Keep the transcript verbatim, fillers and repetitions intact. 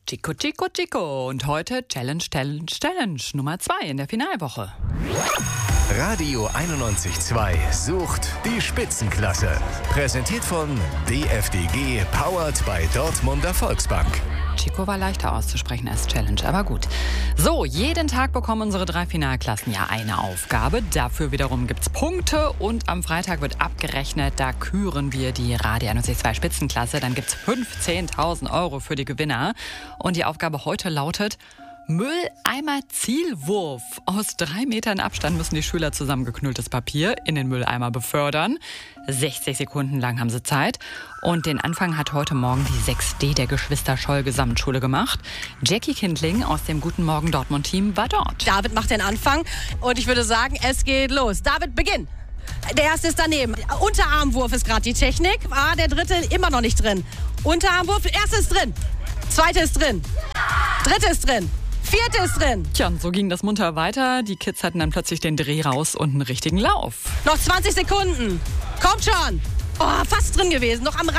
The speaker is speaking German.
Chico, Chico, Chico. Und heute Challenge, Challenge, Challenge Nummer zwei in der Finalwoche. Radio einundneunzig Komma zwei sucht die Spitzenklasse. Präsentiert von D F D G, powered by Dortmunder Volksbank. Chico war leichter auszusprechen als Challenge, aber gut. So, jeden Tag bekommen unsere drei Finalklassen ja eine Aufgabe. Dafür wiederum gibt's Punkte und am Freitag wird abgerechnet. Da küren wir die Radio einundneunzig Komma zwei Spitzenklasse. Dann gibt's fünfzehntausend Euro für die Gewinner. Und die Aufgabe heute lautet: Mülleimer-Zielwurf. Aus drei Metern Abstand müssen die Schüler zusammengeknülltes Papier in den Mülleimer befördern. sechzig Sekunden lang haben sie Zeit. Und den Anfang hat heute Morgen die sechs D der Geschwister Scholl Gesamtschule gemacht. Jackie Kindling aus dem Guten Morgen Dortmund-Team war dort. David macht den Anfang und ich würde sagen, es geht los. David, beginn. Der erste ist daneben. Unterarmwurf ist gerade die Technik. Ah, der dritte immer noch nicht drin. Unterarmwurf, erste ist drin. Zweite ist drin. Dritte ist drin. Vierte ist drin. Tja, und so ging das munter weiter. Die Kids hatten dann plötzlich den Dreh raus und einen richtigen Lauf. Noch zwanzig Sekunden. Kommt schon. Oh, fast drin gewesen. Noch am